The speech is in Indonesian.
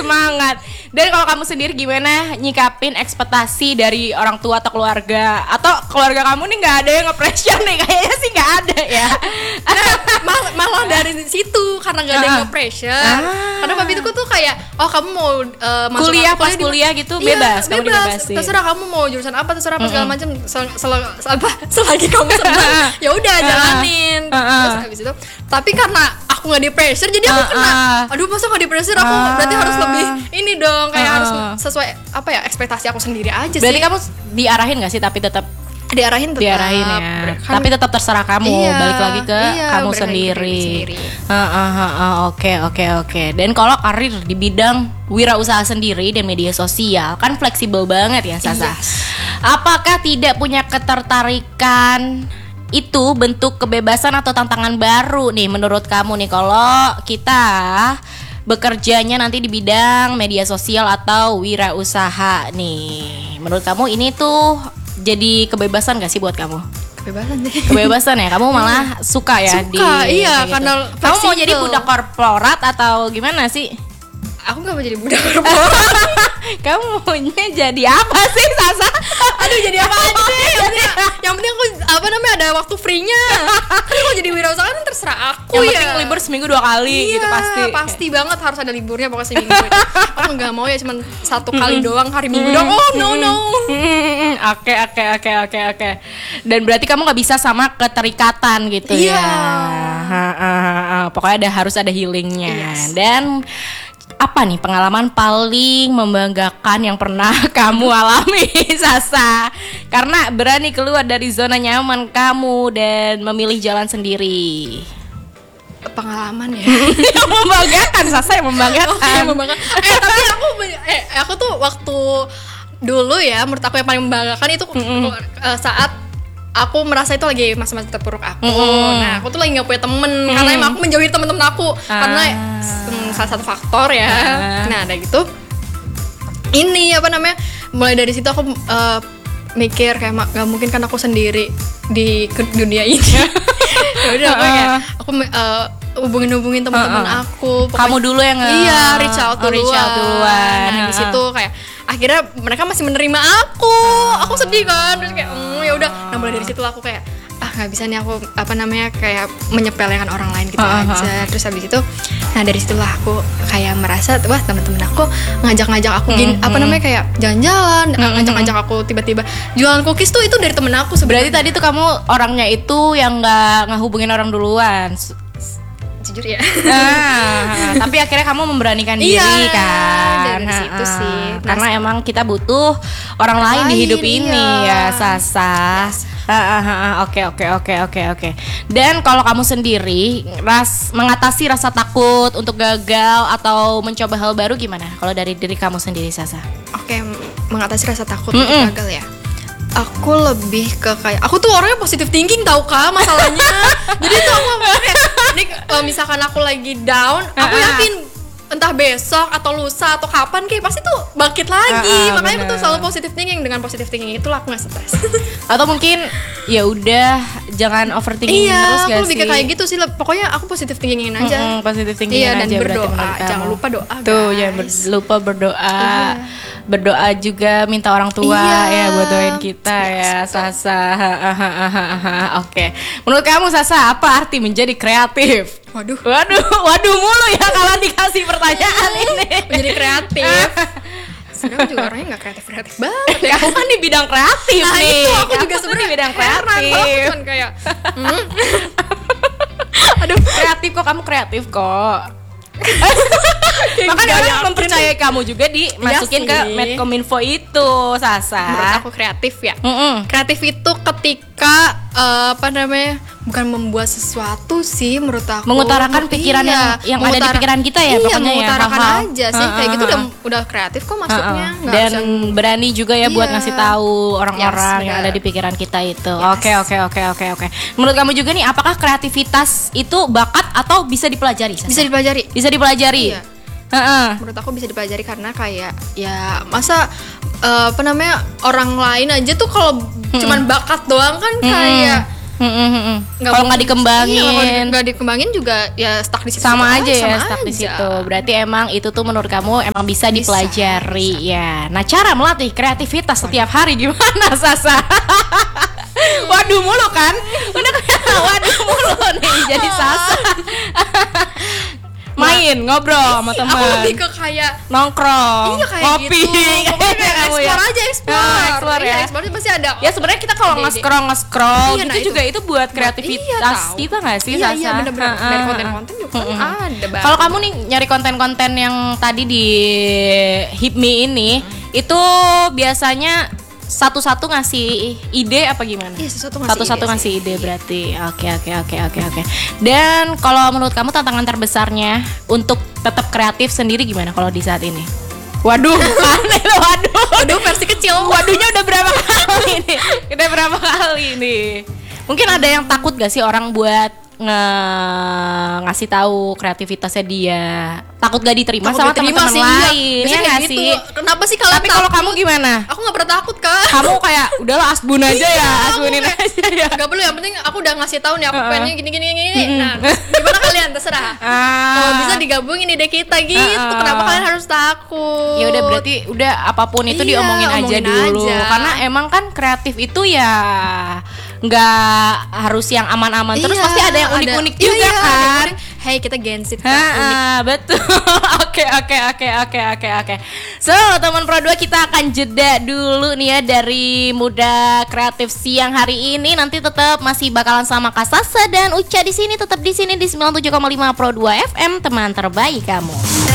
semangat. Dan kalau kamu sendiri gimana nyikapin ekspektasi dari orang tua atau keluarga? Atau keluarga kamu nih nggak ada yang nge-pressure nih? Kayaknya sih nggak ada ya. Malah dari situ karena nggak ada yang nge-pressure. Karena papi itu tuh kayak, oh kamu mau masuk kuliah gitu bebas, kamu dibebasin. Terserah kamu mau jurusan apa, terserah apa segala macam. Selagi kamu senang, ya udah jalanin. Terus habis itu, tapi karena aku nggak di pressure, jadi aku kena. Aduh, masa nggak di pressure? Aku berarti harus lebih ini dong, kayak harus sesuai apa ya ekspektasi aku sendiri aja sih. Berarti kamu diarahin nggak sih? Tapi tetap diarahin ya. Tapi tetap terserah kamu, balik lagi ke kamu sendiri. Oke. Dan kalau karir di bidang wirausaha sendiri dan media sosial kan fleksibel banget ya, Sasa. Apakah tidak punya ketertarikan itu bentuk kebebasan atau tantangan baru nih menurut kamu nih kalau kita bekerjanya nanti di bidang media sosial atau wirausaha nih? Menurut kamu ini tuh jadi kebebasan gak sih buat kamu? Kebebasan ya, kamu malah suka ya? Iya, gitu. karena kamu mau jadi budak korporat atau gimana sih? Aku gak mau jadi budak korporat. Kamu maunya jadi apa sih, Sasa? Aduh, jadi apa aja? Yang penting aku ada waktu free-nya. Tapi kalau jadi wirausaha kan terserah aku. Yang penting libur seminggu 2 kali gitu pasti. Pasti banget harus ada liburnya pokoknya seminggu. Aku nggak mau ya cuma 1 kali doang hari Minggu doang. Oh no. Oke. Dan berarti kamu nggak bisa sama keterikatan gitu ya. Pokoknya harus ada healingnya. Dan apa nih pengalaman paling membanggakan yang pernah kamu alami, Sasa? Karena berani keluar dari zona nyaman kamu dan memilih jalan sendiri. Pengalaman ya. Yang membanggakan, Sasa, yang membanggakan. Tapi aku tuh waktu dulu ya, menurut aku yang paling membanggakan itu saat aku merasa itu lagi masa-masa terpuruk aku. Nah, aku tuh lagi nggak punya temen karena emang aku menjauhi temen-temen aku karena salah satu faktor ya. Nah, ada gitu. Ini mulai dari situ aku mikir kayak nggak mungkin kan aku sendiri di dunia ini. Ya udah aku hubungin teman-teman aku. Kamu dulu yang reach out duluan. Nah, di situ kayak akhirnya mereka masih menerima aku sedih kan, terus kayak ya udah. Nah, mulai dari situ aku kayak nggak bisa nih aku kayak menyepelekan orang lain gitu aja. Terus habis itu, nah dari situlah aku kayak merasa wah teman-teman aku ngajak aku gini kayak jalan-jalan, ngajak aku tiba-tiba jualan cookies tuh itu dari temen aku sebenarnya. Berarti tadi tuh kamu orangnya itu yang nggak hubungin orang duluan. Jujur ya. Tapi akhirnya kamu memberanikan diri kan. Dari situ sih. Karena emang kita butuh orang lain di hidup ini ya, Sasa. Oke. Dan kalau kamu sendiri mengatasi rasa takut untuk gagal atau mencoba hal baru gimana? Kalau dari diri kamu sendiri, Sasa? Oke, mengatasi rasa takut untuk gagal ya. Aku lebih ke kayak aku tuh orangnya positive thinking tau Kak masalahnya. Jadi tuh aku kalau misalkan aku lagi down, aku yakin entah besok atau lusa atau kapan kayak pasti tuh bangkit lagi. Makanya aku tuh selalu positive thinking. Dengan positive thinking itulah aku nggak stres. Atau mungkin ya udah jangan overthinking terus gak sih? Iya, aku lebih kayak gitu sih. Pokoknya aku positive thinkingin aja. Positive thinkingin aja. Dan berdoa. Jangan lupa doa. Tuh, jangan lupa berdoa. Berdoa juga minta orang tua ya buat doain kita ya, Sasa. Oke. Menurut kamu, Sasa, apa arti menjadi kreatif? Waduh mulu ya kalau dikasih pertanyaan ini. Menjadi kreatif. Sebenarnya juga orangnya nggak kreatif banget ya. Kamu kan di bidang kreatif nih. Itu aku juga sebenarnya di bidang kreatif. Cuman kayak kreatif kok, kamu kreatif kok. Makanya orang mempercayai kamu juga dimasukin ke Medcominfo itu, Sasa. Menurut aku kreatif ya. Kreatif itu ketika bukan membuat sesuatu sih menurut aku. Mengutarakan pikiran yang ada di pikiran kita ya, pokoknya mengutarakan ya, aja sih. Kayak gitu udah kreatif kok masuknya. Dan berani juga ya buat ngasih tahu orang-orang yang ada di pikiran kita itu. Oke. Menurut kamu juga nih, apakah kreativitas itu bakat atau bisa dipelajari, Sasa? Bisa dipelajari. Iya. Menurut aku bisa dipelajari karena kayak ya masa orang lain aja tuh kalau cuman bakat doang kan kayak Kalau nggak dikembangin, iya, nggak dikembangin juga ya stuck di situ. Sama aja ya, sama stuck di aja. situ. Berarti emang itu tuh menurut kamu emang bisa dipelajari ya. Nah, cara melatih kreativitas setiap hari gimana, Sasa? Waduh mulu kan? Udah kayak waduh mulu nih jadi Sasa. Main, ngobrol sama teman. Aku lebih ke kayak nongkrong, iya kayak ngopi. gitu. Pokoknya kayak Kamu explore ya? aja, explore. Ah, explore Iya, ya. explore pasti ada. Ya sebenarnya kita kalau ide-ide. nge-scroll Iya, gitu nah, juga itu buat kreativitas tahu. kita nggak sih, Iya, Sasa? iya bener-bener. Dari konten-konten juga kan ada banget. Kalau kamu nih nyari konten-konten yang tadi di HIPMI ini, itu biasanya satu-satu ngasih ide apa gimana? Iya, Satu-satu ngasih ide berarti. Oke. Dan kalau menurut kamu tantangan terbesarnya untuk tetap kreatif sendiri gimana kalau di saat ini? Waduh, aneh loh, waduh versi kecil. Waduhnya udah berapa kali ini? Kita berapa kali ini? Mungkin ada yang takut gak sih orang buat ngasih tahu kreativitasnya dia? Takut gak diterima Takut sama diterima teman-teman sih, lain? iya. Ya Biasanya nggak kayak sih? gitu. Kenapa sih kalian Tapi kalau takut? kamu gimana? Aku nggak pernah takut, Kak. Kamu kayak udahlah asbun aja ya, asbunin aja ya. Gak perlu, yang penting aku udah ngasih tahu nih aku pengennya gini. Nah, gimana kalian terserah. Kalau bisa digabungin ide kita gitu. Kenapa kalian harus takut? Ya udah berarti udah apapun itu Iya, diomongin aja omongin dulu. aja. Karena emang kan kreatif itu ya nggak harus yang aman-aman terus, Iya, pasti ada yang unik-unik juga iya, kan. ada yang unik. Hey, kita Gen Z, Kak, unik. Betul. Oke. So, teman Pro 2 kita akan jeda dulu nih ya dari Muda Kreatif siang hari ini. Nanti tetap masih bakalan sama Kak Sasa dan Uca di sini, tetap di sini di 97,5 Pro 2 FM, teman terbaik kamu.